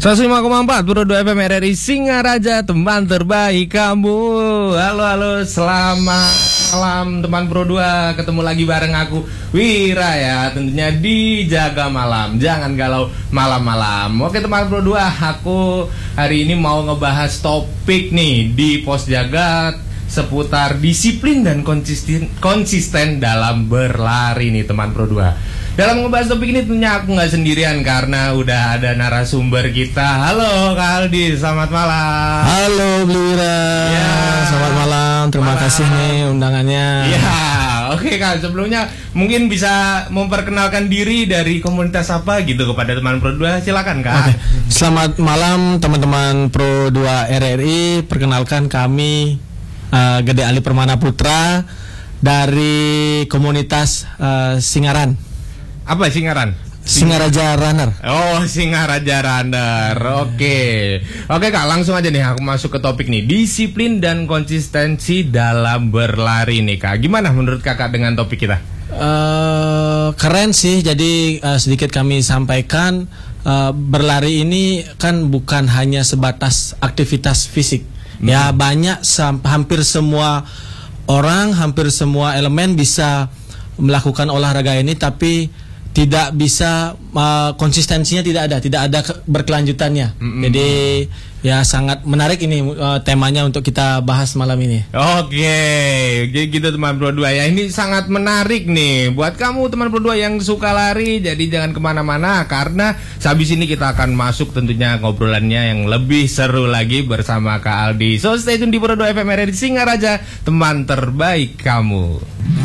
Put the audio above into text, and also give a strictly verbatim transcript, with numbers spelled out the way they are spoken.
seratus lima koma empat Pro dua F M R R I Singaraja, teman terbaik kamu. Halo halo, selamat malam teman Pro dua. Ketemu lagi bareng aku Wira ya, tentunya di Jaga Malam. Jangan galau malam-malam. Oke teman Pro dua, aku hari ini mau ngebahas topik nih di Pos Jaga seputar disiplin dan konsisten konsisten dalam berlari nih teman Pro dua. Dalam ngebahas topik ini tentunya aku nggak sendirian karena udah ada narasumber kita. Halo Kak Aldi, selamat malam. Halo Blira, ya, selamat malam. Terima malam. kasih nih undangannya. Ya, oke Kak. Sebelumnya mungkin bisa memperkenalkan diri dari komunitas apa gitu kepada teman Pro dua. Silakan Kak. Oke. Selamat malam teman-teman Pro dua R R I. Perkenalkan kami uh, Gede Ali Permana Putra dari komunitas uh, Singaran. Apa Singaran? Singaraja Runner. Oh, Singaraja Runner. Oke. Oke Kak, langsung aja nih aku masuk ke topik nih. Disiplin dan konsistensi dalam berlari nih Kak. Gimana menurut Kakak dengan topik kita? Uh, keren sih. Jadi uh, sedikit kami sampaikan, uh, berlari ini kan bukan hanya sebatas aktivitas fisik. Hmm. Ya, banyak hampir semua orang, hampir semua elemen bisa melakukan olahraga ini, tapi tidak bisa uh, konsistensinya tidak ada, tidak ada ke- berkelanjutannya. Mm-hmm. Jadi ya sangat menarik ini uh, temanya untuk kita bahas malam ini. Oke, jadi gitu teman Pro dua ya. Ini sangat menarik nih buat kamu teman Pro dua yang suka lari. Jadi jangan kemana-mana karena habis ini kita akan masuk tentunya ngobrolannya yang lebih seru lagi bersama Kak Aldi. So stay tune di Pro dua F M R R I Singaraja, teman terbaik kamu.